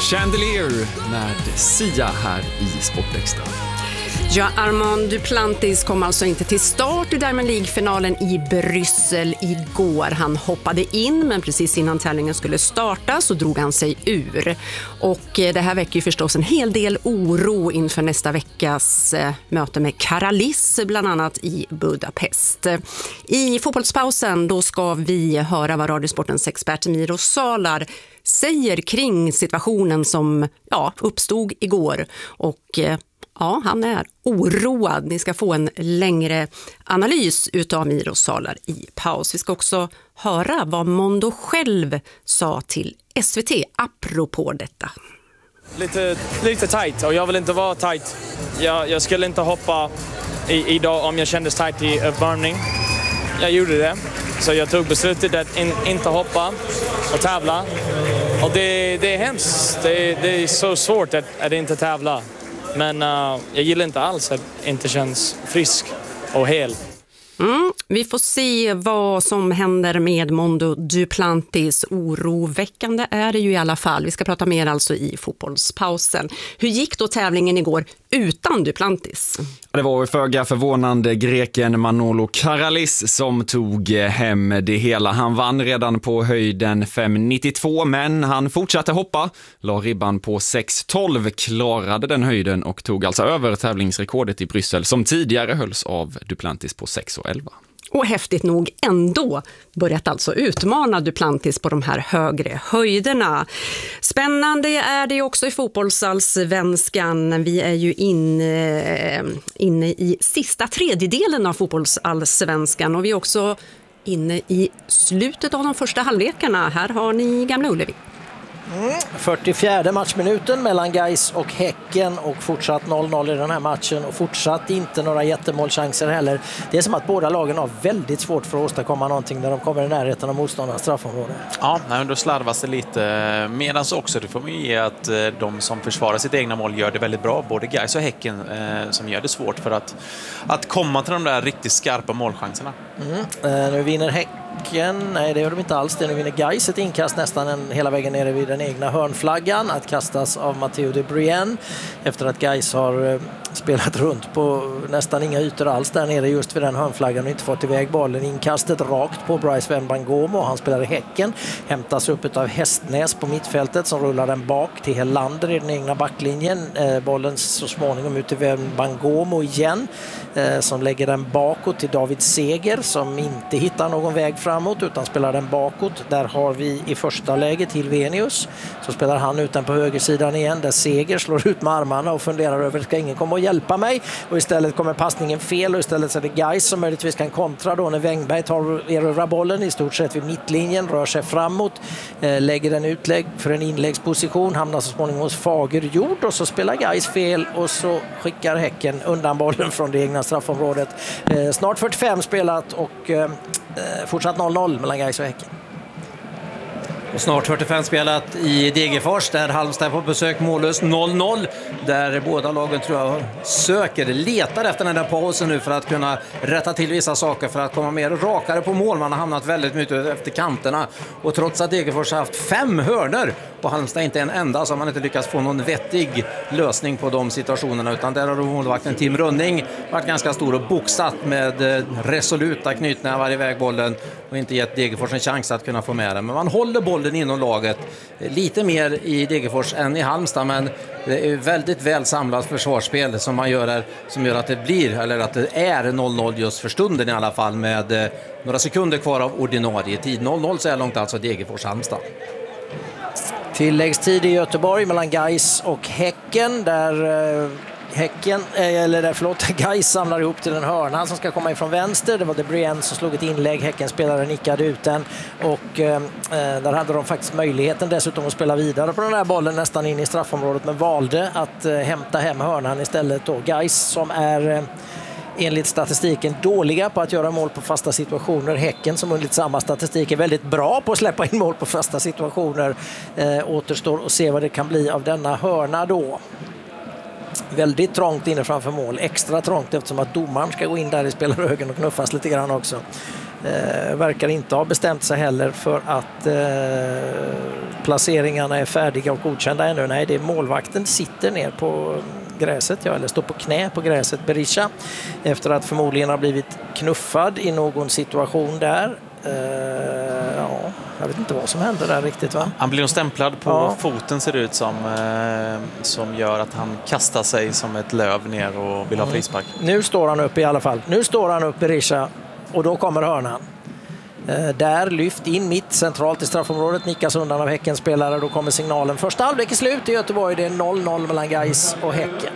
Chandelier med Sia här i Sportextra. Ja, Armand Duplantis kom alltså inte till start i Diamond League-finalen i Bryssel igår. Han hoppade in, men precis innan tävlingen skulle starta så drog han sig ur. Och det här väcker ju förstås en hel del oro inför nästa veckas möte med Karalis, bland annat i Budapest. I fotbollspausen då ska vi höra vad Radiosportens expert Miro Salar säger kring situationen som uppstod igår. Och ja, han är oroad. Ni ska få en längre analys utav Miro Salar i paus. Vi ska också höra vad Mondo själv sa till SVT apropå detta. Lite tight, och jag vill inte vara tight. Jag skulle inte hoppa idag om jag kändes tight i uppvärmning. Jag gjorde det. Så jag tog beslutet att inte hoppa och tävla. Och det är hemskt. Det är så svårt att inte tävla. Men jag gillar inte alls att det inte känns frisk och hel. Vi får se vad som händer med Mondo Duplantis. Oroväckande är det ju i alla fall. Vi ska prata mer alltså i fotbollspausen. Hur gick då tävlingen igår utan Duplantis? Det var föga förvånande greken Manolo Karalis som tog hem det hela. Han vann redan på höjden 5,92, men han fortsatte hoppa. La ribban på 6,12, klarade den höjden och tog alltså över tävlingsrekordet i Bryssel som tidigare hölls av Duplantis på 6,11. Och häftigt nog ändå börjat alltså utmana Duplantis på de här högre höjderna. Spännande är det också i fotbollsallsvenskan. Vi är ju inne i sista tredjedelen av fotbollsallsvenskan och vi är också inne i slutet av de första halvlekarna. Här har ni Gamla Ullevi. 44 matchminuten mellan Gais och Häcken och fortsatt 0-0 i den här matchen och fortsatt inte några jättemålchanser heller. Det är som att båda lagen har väldigt svårt för att åstadkomma någonting när de kommer i närheten av motståndarnas straffområde. Ja, men då slarvas det lite. Medan också, det får man ge att de som försvarar sitt egna mål gör det väldigt bra. Både Gais och Häcken som gör det svårt för att komma till de där riktigt skarpa målchanserna. Nu vinner Häcken. Nej, det gör de inte alls. Nu vinner Gais ett inkast nästan hela vägen nere vid den egna hörnflaggan att kastas av Matteo de Bruyne efter att Gais har spelat runt på nästan inga ytor alls där nere just vid den hörnflaggan och inte fått iväg bollen. Inkastet rakt på Bryce Wembangomo. Han spelar i Häcken. Hämtas upp av Hästnäs på mittfältet som rullar den bak till Helander i den egna backlinjen. Bollen så småningom ut till Wembangomo igen som lägger den bakåt till David Seger som inte hittar någon väg framåt utan spelar den bakåt. Där har vi i första läget Hilvenius. Så spelar han ut den på högersidan igen där Seger slår ut med armarna och funderar över ska ingen komma och hjälpa mig? Och istället kommer passningen fel och istället så är det Gais som möjligtvis kan kontra då när Wängberg erövrar bollen i stort sett vid mittlinjen, rör sig framåt, lägger en utlägg för en inläggsposition, hamnar så småningom hos Fagerjord och så spelar Gais fel och så skickar Häcken undan bollen från det egna straffområdet. Snart 45 spelat och fortsatt 0-0 mellan Gais och Häcken. Och snart 45 spelat i Degerfors där Halmstad på besök mållös 0-0 där båda lagen tror jag letar efter den där pausen nu för att kunna rätta till vissa saker för att komma mer rakare på mål. Man har hamnat väldigt mycket efter kanterna och trots att Degerfors har haft 5 hörnor och Halmstad inte en enda så har man inte lyckats få någon vettig lösning på de situationerna utan där har målvakten Tim Rönning varit ganska stor och boxat med resoluta knytnävar i vägbollen och inte gett Degerfors en chans att kunna få med den. Men man håller bollen inom laget lite mer i Degerfors än i Halmstad men det är väldigt väl samlat försvarsspel som man gör som gör att det blir eller att det är 0-0 just för stunden i alla fall med några sekunder kvar av ordinarie tid. 0-0 så är långt alltså Degerfors-Halmstad. Tilläggstid i Göteborg mellan Gais och Häcken där Gais samlar ihop till en hörna som ska komma ifrån vänster. Det var De Bruyne som slog ett inlägg. Häckenspelaren nickade ut den och där hade de faktiskt möjligheten dessutom att spela vidare på den här bollen nästan in i straffområdet men valde att hämta hem hörnan istället då. Gais som är enligt statistiken dåliga på att göra mål på fasta situationer. Häcken som enligt samma statistik är väldigt bra på att släppa in mål på fasta situationer. Återstår att se vad det kan bli av denna hörna då. Väldigt trångt inne framför mål. Extra trångt eftersom att domaren ska gå in där i spelarhögen och knuffas lite grann också. verkar inte ha bestämt sig heller för att placeringarna är färdiga och godkända ännu. Nej, det är målvakten sitter ner på gräset, eller står på knä på gräset, Berisha, efter att förmodligen ha blivit knuffad i någon situation där. Jag vet inte vad som händer där riktigt, va? Han blir nog stämplad på foten, ser det ut som gör att han kastar sig som ett löv ner och vill ha frispark. Nu står han upp i alla fall. Nu står han upp, Berisha, och då kommer hörnan. Där lyft in mitt centralt i straffområdet, nickas undan av Häckens spelare. Då kommer signalen. Första halvlek är slut i Göteborg. Det är 0-0 mellan Gais och Häcken.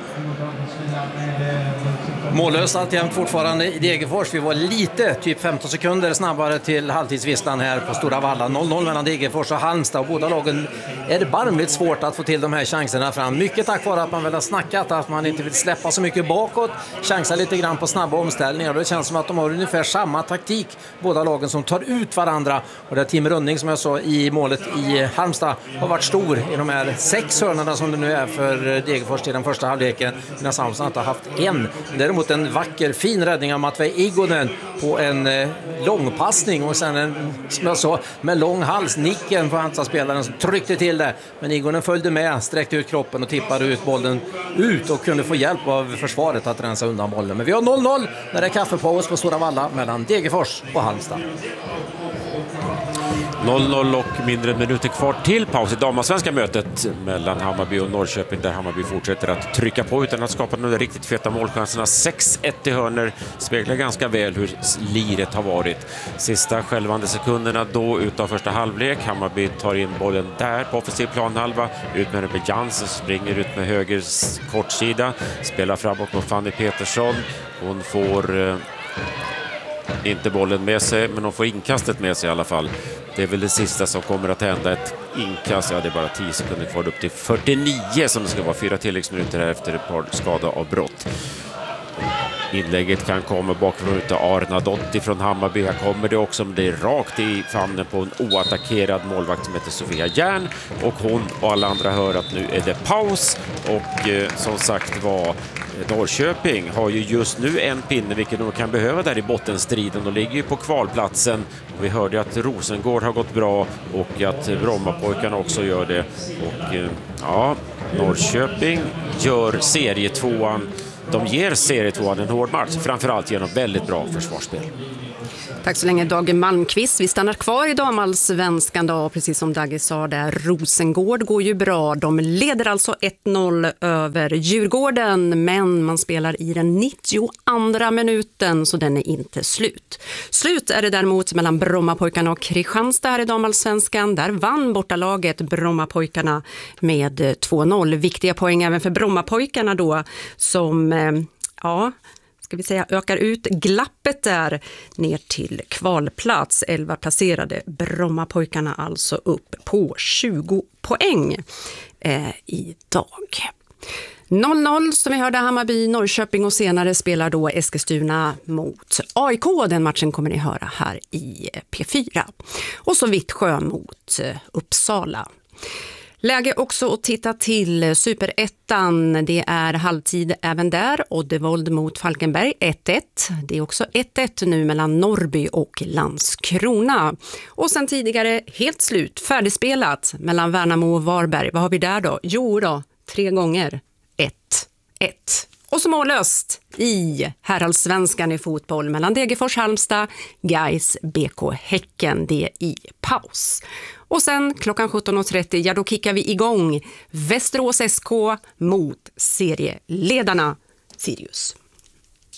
Mållöst alltjämt fortfarande i Degerfors. Vi var lite, typ 15 sekunder snabbare till halvtidsvistan här på Stora Valla. 0-0 mellan Degerfors och Halmstad. Och båda lagen är det barmligt svårt att få till de här chanserna fram. Mycket tack vare att man väl har snackat, att man inte vill släppa så mycket bakåt. Chansa lite grann på snabba omställningar. Det känns som att de har ungefär samma taktik, båda lagen, som tar ut varandra. Och det Team Rönning, som jag sa i målet i Halmstad, har varit stor i de här 6 hörnorna som det nu är för Degerfors till den första halvleken. Medan Halmstad inte har haft en. Däremot en vacker, fin räddning av Matvei Igonen på en långpassning, och sen en, som jag sa, med lång hals, nicken på Halmstad-spelaren som tryckte till det. Men Igonen följde med, sträckte ut kroppen och tippade ut bollen ut och kunde få hjälp av försvaret att rensa undan bollen. Men vi har 0-0 när det är kaffepaus på Stora Valla mellan Degerfors och Halmstad. 0-0 och mindre än minuter kvar till paus i damallsvenska mötet mellan Hammarby och Norrköping, där Hammarby fortsätter att trycka på utan att skapa några riktigt feta målchanserna. 6-1 i hörner speglar ganska väl hur liret har varit. Sista självande sekunderna då utav första halvlek. Hammarby tar in bollen där på offensiv planhalva, ut med den med Jansen, springer ut med höger kortsida, spelar framåt mot Fanny Petersson. Hon får inte bollen med sig, men hon får inkastet med sig i alla fall. Det är väl det sista som kommer att hända, ett inkast. Ja, det är bara 10 sekunder kvar upp till 49 som det ska vara, 4 tilläggsminuter här efter ett par skadaavbrott. Inlägget kan komma bakifrån utav Arna Dotti från Hammarby. Här kommer det också, men det är rakt i famnen på en oattackerad målvakt som heter Sofia Järn. Och hon och alla andra hör att nu är det paus. Och som sagt var, Norrköping har ju just nu en pinne, vilket de kan behöva där i bottenstriden. De ligger ju på kvalplatsen. Och vi hörde att Rosengård har gått bra och att Brommapojkarna också gör det. Och ja, Norrköping gör serietvåan. De ger serietvåan en hård match, framförallt genom väldigt bra försvarsspel. Tack så länge, Dag Malmqvist. Vi stannar kvar i damallsvenskan då, precis som Dagge sa där. Rosengård går ju bra. De leder alltså 1-0 över Djurgården, men man spelar i den 92:a minuten, så den är inte slut. Slut är det däremot mellan Brommapojkarna och Kristianstad här i damallsvenskan. Där vann bortalaget Brommapojkarna med 2-0. Viktiga poäng även för Brommapojkarna då, som ska vi säga ökar ut glappet där ner till kvalplats. 11 placerade Brommapojkarna alltså upp på 20 poäng idag. 0-0 som vi hörde Hammarby, Norrköping, och senare spelar då Eskilstuna mot AIK. Den matchen kommer ni höra här i P4. Och så Vittsjö mot Uppsala. Läge också att titta till Superettan. Det är halvtid även där. Oddevold mot Falkenberg 1-1. Det är också 1-1 nu mellan Norrby och Landskrona. Och sen tidigare helt slut, färdigspelat mellan Värnamo och Varberg. Vad har vi där då? Jo då, 3 gånger 1-1. Och så mållöst i herrallsvenskan i fotboll mellan Degerfors, Halmstad, Gais, BK Häcken. Det är i paus. Och sen klockan 17.30, då kickar vi igång Västerås SK mot serieledarna Sirius.